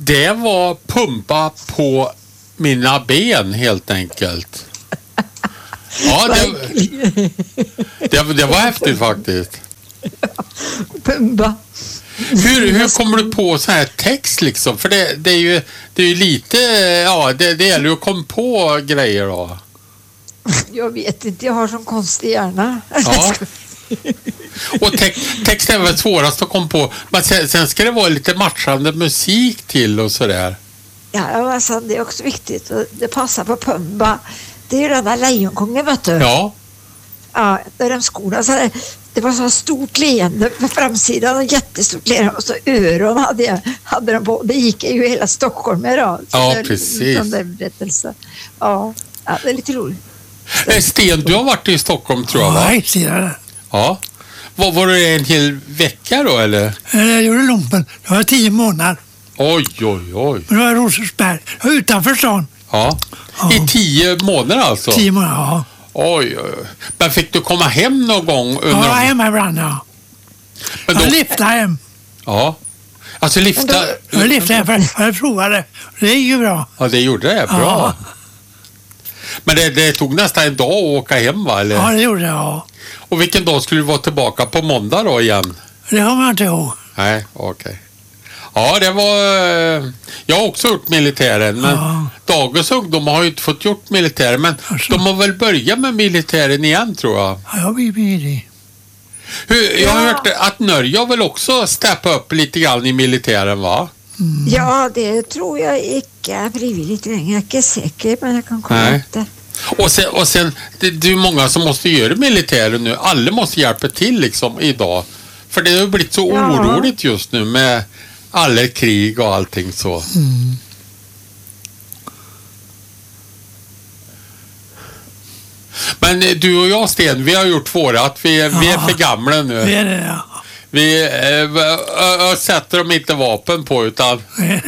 Det var pumpa på mina ben helt enkelt. Ja, det var häftigt faktiskt. Pumba. Hur kommer du på så här text liksom? För det är ju lite, ja, det gäller ju att komma på grejer då. Jag vet inte, jag har sån konstig hjärna. Ja. Och text är väl svårast att komma på. Men sen ska det vara lite matchande musik till och sådär. Ja, alltså, det är också viktigt. Det passar på Pumba. Det är ju den där lejonkungen, vet du. Ja. Ja, där de skorna så här, det var så stort leende på framsidan och jättestort leende och så öron hade de på. Det gick ju hela Stockholm med då. Ja, precis. Ja, det är lite roligt. Sten, du har varit i Stockholm tror jag, va? Nej, ser det. Ja. Var det en hel vecka då, eller? Jag gjorde lumpen. Det var 10 månader. Oj. Det var Rosersberg. Det var utanför stan. Ja. I 10 månader alltså? 10 månader, ja. Oj. Men fick du komma hem någon gång? Ja, jag var hemma ibland, ja. Men då... Jag liftade hem. Ja. Alltså lifta... Jag liftade hem för jag provade. Det gick ju bra. Ja, det gjorde det. Bra. Ja. Men det tog nästan en dag att åka hem, va? Eller? Ja, det gjorde jag, ja. Och vilken dag skulle du vara tillbaka på måndag då igen? Det kommer jag inte ihåg. Nej, okej. Ja, det var... Jag har också gjort militären, men dagens ungdomar har ju inte fått gjort militären, men alltså, de har väl börjat med militären igen, tror jag. Ja, jag blir med det. Jag har hört att Norge har väl också steppat upp lite grann i militären, va? Mm. Ja, det tror jag inte är frivilligt längre. Jag är inte säker, men jag kan komma upp det. Och sen det är många som måste göra militären nu. Alla måste hjälpa till liksom idag. För det har blivit så oroligt just nu med alla krig och allting så. Mm. Men du och jag, Sten, vi har gjort vårat. Vi är för gamla nu. Det är det, ja. Vi sätter dem inte vapen på, utan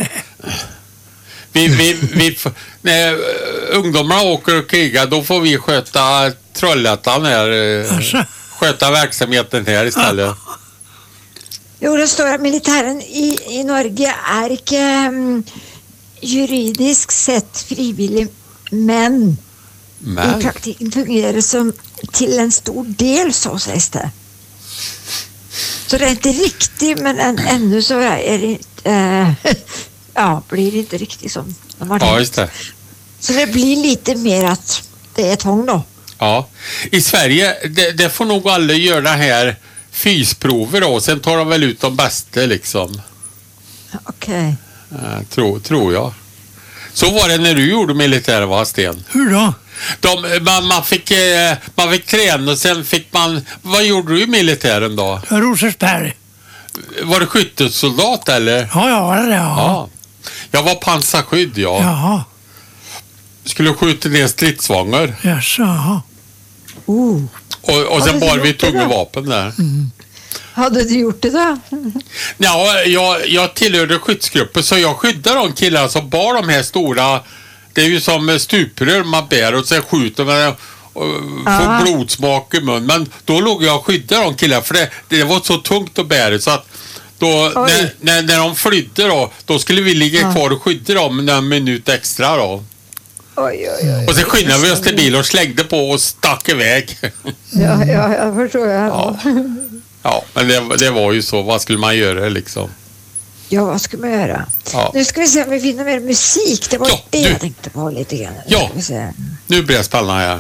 när ungdomarna åker och krigar, då får vi sköta Trollhättan här, sköta verksamheten här istället. Jo, det står att militären i Norge är inte juridiskt sett frivillig, men i praktiken fungerar som till en stor del, så sägs det. Så det är inte riktigt, men ännu så är det inte, blir det inte riktigt som de har tänkt. Ja, just det. Så det blir lite mer att det är tvång då. Ja, i Sverige, det får nog alla göra här fysprover då, sen tar de väl ut de bästa liksom. Okej. Tror jag. Så var det när du gjorde militär, va, Sten? Hur då? Man fick träna och sen fick man... Vad gjorde du i militären då? Rosersberg. Var du skyttesoldat eller? Ja, jag var det, ja. Jag var pansarskydd, ja. Jaha. Skulle skjuta ner stridsvagnar. Jaså. Och sen bar vi tunga vapen där. Mm. Hade du gjort det då? Ja, jag tillhörde skyddsgruppen, så jag skyddade de killarna som bar de här stora... Det är ju som stuprör man bär och sen skjuter man och får blodsmak i mun. Men då låg jag och skyddade de killarna, för det var så tungt att bära, så att då, när de flydde då skulle vi ligga kvar och skydda dem en minut extra då. Oj. Och sen skyndade vi oss till bil och slängde på och stack iväg. Ja, jag förstår. Ja, men det var ju så. Vad skulle man göra liksom? Ja, vad ska man göra? Ja. Nu ska vi se om vi finner mer musik. Det var det jag tänkte på lite grann. Ja, nu blir det spännande här.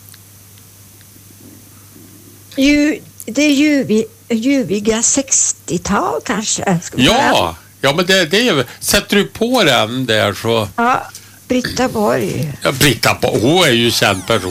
Det är ljuviga 60-tal kanske. Ja, men det är... Sätter du på den där så... Ja, Britta Borg. Ja, Britta Borg, hon är ju känd person.